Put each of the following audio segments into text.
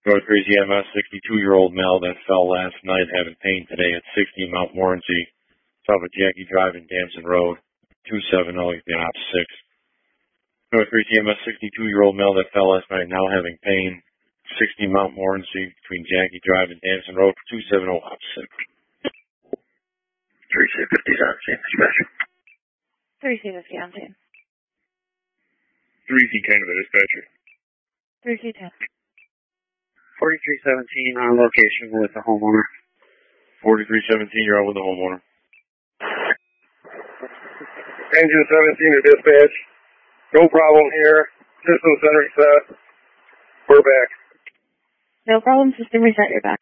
North Crazy MS, 62-year-old male that fell last night having pain today at 60 Mount Morency, south of Jackie Drive and Damson Road, 270 Gap 6. North Crazy MS, 62-year-old male that fell last night now having pain, 60 Mount Morency between Jackie Drive and Damson Road, 270 Gap 6. 3C50 on scene, dispatcher. 3C50 on scene. 3C10 to the dispatcher. 3C10. 4317 on location with the homeowner. 4317, you're out with the homeowner. Engine 17 to dispatch. No problem here. System center reset. We're back. No problem, system reset, you're back.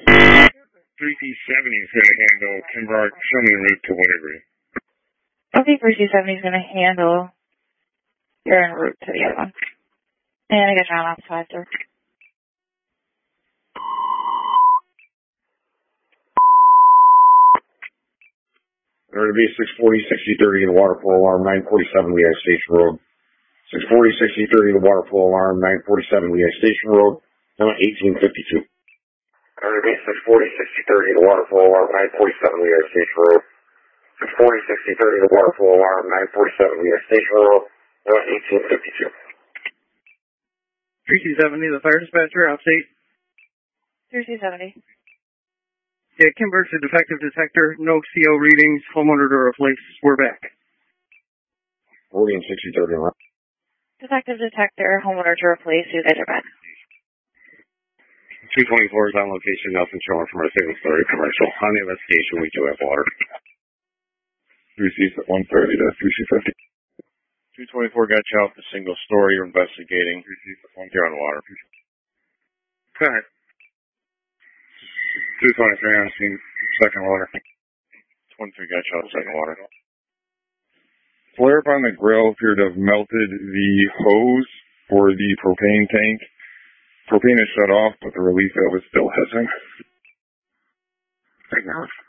3C70 is going to handle timber showing the route to Wintergreen. Okay, 3C70 is going to handle your en route to the other one. And I got you on outside, sir. There to be 640-6030 in the water flow alarm, 947 Lehigh Station Road. 640-6030 in the water flow alarm, 947 Lehigh Station Road, number 1852. There to be 640-6030 in the water flow alarm, 947 Lehigh Station Road. 640-6030 in the water flow alarm, 947 Lehigh Station Road, number 1852. 3C70, the fire dispatcher, upstate. 3C70. Yeah, Kimber's a defective detector, no CO readings, homeowner to replace, we're back. 40 and 6030 on. Detective detector, homeowner to replace, you guys are back. 224 is on location, Nelson Shore from our single story commercial. On the investigation, we do have water. 3C 130 to 3C50. 224 got you out the single story, you're investigating. 3C 1, you're on water. Go ahead. 223 on scene, second water. 23 got you out second water. Flare up on the grill appeared to have melted the hose for the propane tank. Propane is shut off, but the relief valve is still hissing. Acknowledged.